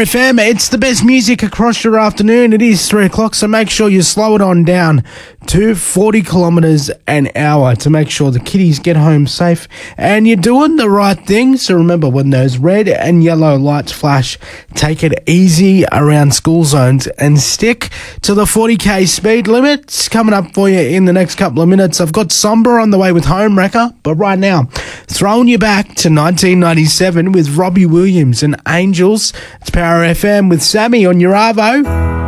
FM. It's the best music across your afternoon. It is 3 o'clock, so make sure you slow it on down to 40 kilometres an hour to make sure the kiddies get home safe and you're doing the right thing. So remember, when those red and yellow lights flash, take it easy around school zones and stick to the 40k speed limit. It's coming up for you in the next couple of minutes. I've got Somber on the way with Home Wrecker, but right now, throwing you back to 1997 with Robbie Williams and Angels. It's Power FM with Sammy on your Arvo.